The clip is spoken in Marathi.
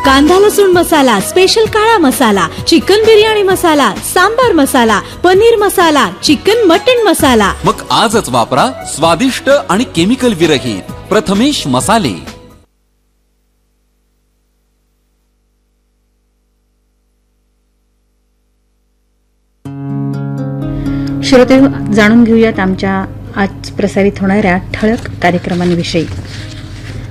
कांदा लसूण मसाला, स्पेशल काळा मसाला, चिकन बिर्याणी मसाला, सांबार मसाला, पनीर मसाला, चिकन मटन मसाला. मग आजच वापरा स्वादिष्ट आणि केमिकल विरहित प्रथमेश मसाले. श्रोते, जाणून घेऊयात आमच्या आज प्रसारित होणाऱ्या ठळक कार्यक्रमांविषयी.